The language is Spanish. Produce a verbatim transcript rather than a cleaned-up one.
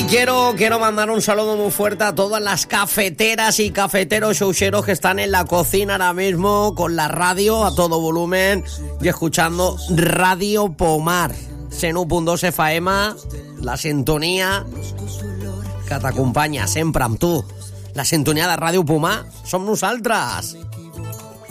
quiero, quiero mandar un saludo muy fuerte a todas las cafeteras y cafeteros showcheros que están en la cocina ahora mismo con la radio a todo volumen y escuchando Radio Pomar. cent u punt dos F M, la sintonia que t'acompanya sempre amb tu. La sintonia de Ràdio Pomar som nosaltres.